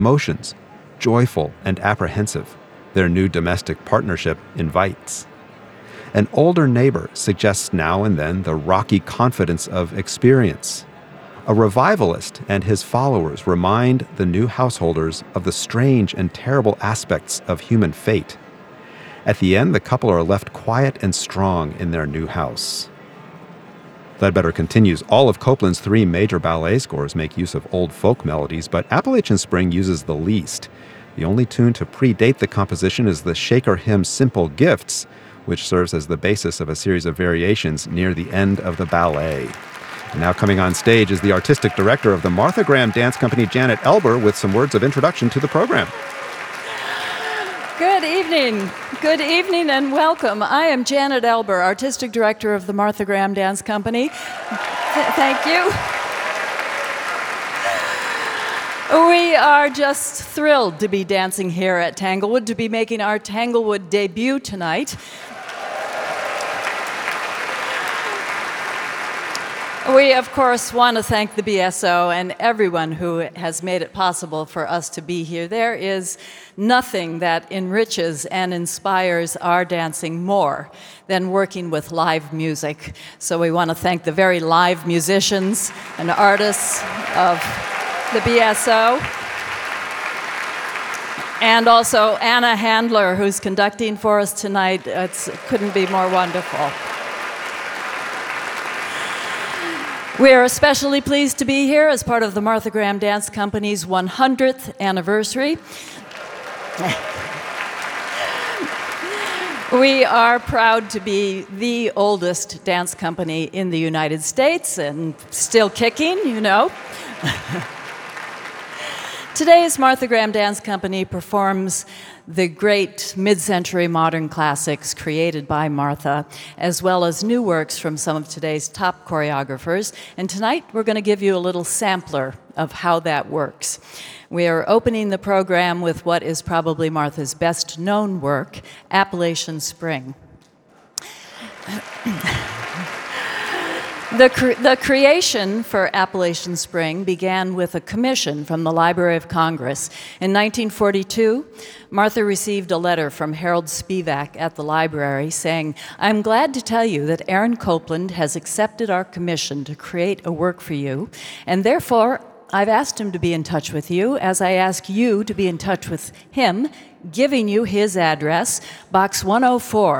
emotions, joyful and apprehensive, their new domestic partnership invites. An older neighbor suggests now and then the rocky confidence of experience. A revivalist and his followers remind the new householders of the strange and terrible aspects of human fate. At the end, the couple are left quiet and strong in their new house. Ledbetter continues, all of Copland's 3 major ballet scores make use of old folk melodies, but Appalachian Spring uses the least. The only tune to predate the composition is the Shaker hymn Simple Gifts, which serves as the basis of a series of variations near the end of the ballet. And now coming on stage is the artistic director of the Martha Graham Dance Company, Janet Elber, with some words of introduction to the program. Good evening. Good evening and welcome. I am Janet Elber, artistic director of the Martha Graham Dance Company. Thank you. We are just thrilled to be dancing here at Tanglewood, to be making our Tanglewood debut tonight. We, of course, want to thank the BSO and everyone who has made it possible for us to be here. There is nothing that enriches and inspires our dancing more than working with live music. So we want to thank the very live musicians and artists of the BSO. And also Anna Handler, who's conducting for us tonight. It couldn't be more wonderful. We are especially pleased to be here as part of the Martha Graham Dance Company's 100th anniversary. We are proud to be the oldest dance company in the United States and still kicking, you know. Today's Martha Graham Dance Company performs the great mid-century modern classics created by Martha, as well as new works from some of today's top choreographers. And tonight, we're going to give you a little sampler of how that works. We are opening the program with what is probably Martha's best-known work, Appalachian Spring. The creation for Appalachian Spring began with a commission from the Library of Congress. In 1942, Martha received a letter from Harold Spivak at the library saying, "I'm glad to tell you that Aaron Copland has accepted our commission to create a work for you, and therefore I've asked him to be in touch with you as I ask you to be in touch with him, giving you his address, Box 104,